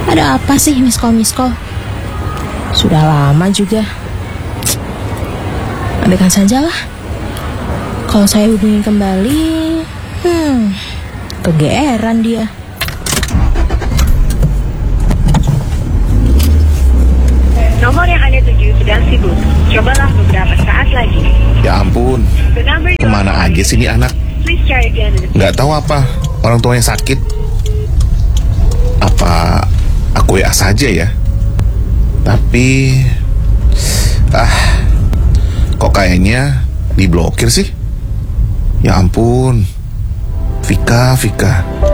Ada apa sih miss call? Sudah lama juga. Abaikan sajalah. Kalau saya hubungin kembali, kegeeran dia. Nomor yang Anda tuju sedang sibuk. Cobalah beberapa saat lagi. Ya ampun, kemana aja sih ini anak? Nggak tahu apa orang tuanya sakit. Apa aku WA saja ya? Tapi kok kayaknya diblokir sih? Ya ampun, Vika.